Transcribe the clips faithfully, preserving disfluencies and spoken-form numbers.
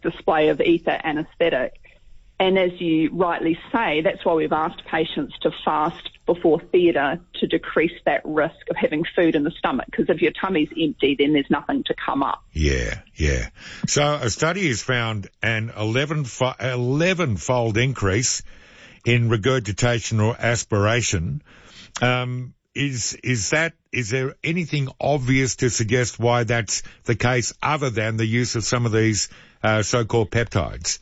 display of ether anaesthetic. And as you rightly say, that's why we've asked patients to fast before theatre to decrease that risk of having food in the stomach, because if your tummy's empty, then there's nothing to come up. Yeah, yeah. So a study has found an eleven-fold eleven increase in regurgitation or aspiration. Um, is is that is there anything obvious to suggest why that's the case other than the use of some of these uh, so-called peptides?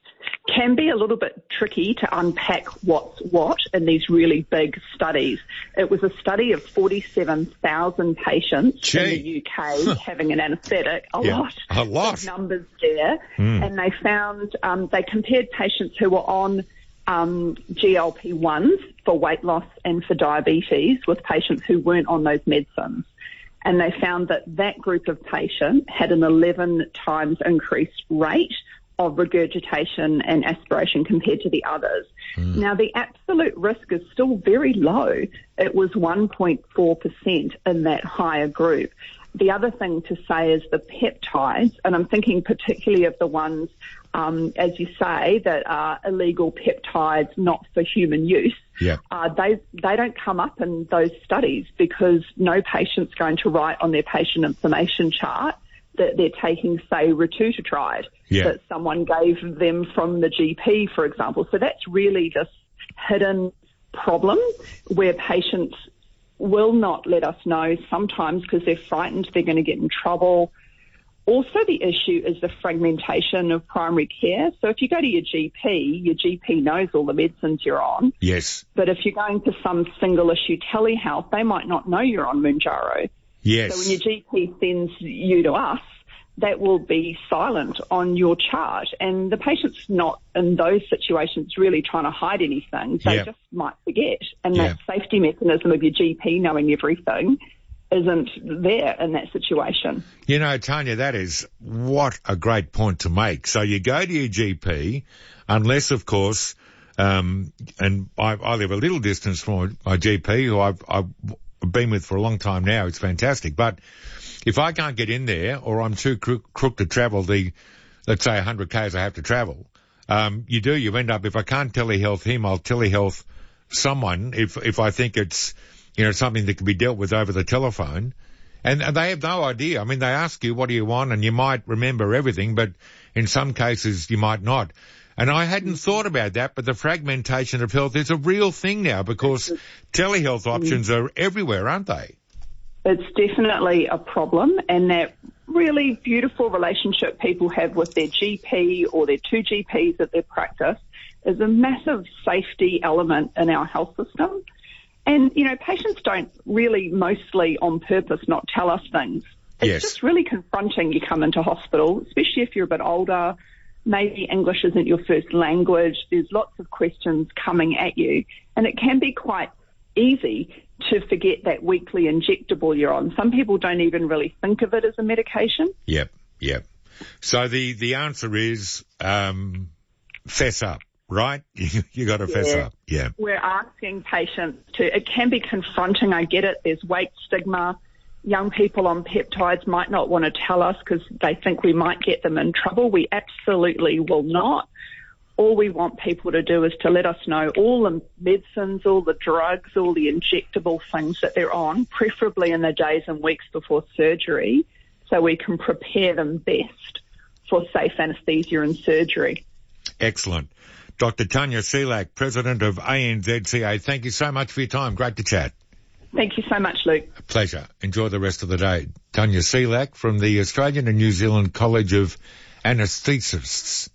Can be a little bit tricky to unpack what's what in these really big studies. It was a study of forty-seven thousand patients Gee. in the U K having an anaesthetic, a yeah, lot, a lot big numbers there, mm. and they found um, they compared patients who were on um, G L P ones for weight loss and for diabetes with patients who weren't on those medicines. And they found that that group of patients had an eleven times increased rate of regurgitation and aspiration compared to the others. Mm. Now, the absolute risk is still very low. It was one point four percent in that higher group. The other thing to say is the peptides, and I'm thinking particularly of the ones, um, as you say, that are illegal peptides not for human use. Yeah. Uh, they they don't come up in those studies because no patient's going to write on their patient information chart that they're taking, say, retatrutide, yeah. that someone gave them from the G P, for example. So that's really this hidden problem where patients will not let us know sometimes because they're frightened they're going to get in trouble. Also, the issue is the fragmentation of primary care. So if you go to your G P, your G P knows all the medicines you're on. Yes. But if you're going to some single-issue telehealth, they might not know you're on Mounjaro. Yes. So when your G P sends you to us, that will be silent on your chart. And the patient's not in those situations really trying to hide anything. They yep. just might forget. And yep. that safety mechanism of your G P knowing everything isn't there in that situation. You know, Tanya, that is what a great point to make. So you go to your G P, unless, of course, um, and I, I live a little distance from my G P, who I've, I've been with for a long time now. It's fantastic. But if I can't get in there or I'm too crook, crook to travel the, let's say one hundred kays I have to travel, um, you do, you end up, if I can't telehealth him, I'll telehealth someone if, if I think it's, you know, something that can be dealt with over the telephone. And, and they have no idea. I mean, they ask you, what do you want? And you might remember everything, but in some cases you might not. And I hadn't thought about that, but the fragmentation of health is a real thing now because telehealth options are everywhere, aren't they? It's definitely a problem, and that really beautiful relationship people have with their G P or their two G Ps at their practice is a massive safety element in our health system. And, you know, patients don't really mostly on purpose not tell us things. It's yes. just really confronting. You come into hospital, especially if you're a bit older, maybe English isn't your first language. There's lots of questions coming at you, and it can be quite easy to forget that weekly injectable you're on. Some people don't even really think of it as a medication. Yep, yep. So the, the answer is um, fess up, right? You, you got to fess yeah. up. Yeah. We're asking patients to, it can be confronting, I get it. There's weight stigma. Young people on peptides might not want to tell us because they think we might get them in trouble. We absolutely will not. All we want people to do is to let us know all the medicines, all the drugs, all the injectable things that they're on, preferably in the days and weeks before surgery, so we can prepare them best for safe anaesthesia and surgery. Excellent. Doctor Tanya Selak, President of A N Z C A, thank you so much for your time. Great to chat. Thank you so much, Luke. A pleasure. Enjoy the rest of the day. Tanya Selak from the Australian and New Zealand College of Anaesthetists.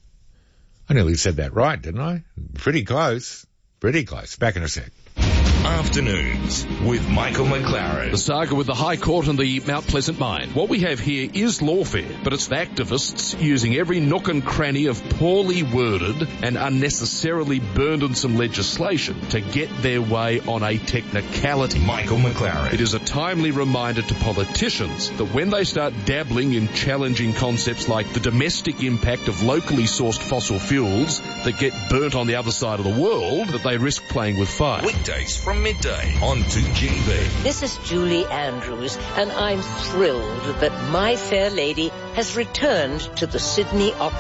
I nearly said that right, didn't I? Pretty close. Pretty close. Back in a sec. Afternoons with Michael McLaren. The saga with the High Court and the Mount Pleasant mine. What we have here is lawfare, but it's the activists using every nook and cranny of poorly worded and unnecessarily burdensome legislation to get their way on a technicality. Michael McLaren. It is a timely reminder to politicians that when they start dabbling in challenging concepts like the domestic impact of locally sourced fossil fuels that get burnt on the other side of the world, that they risk playing with fire. Weekdays from midday on two G B. This is Julie Andrews, and I'm thrilled that My Fair Lady has returned to the Sydney Opera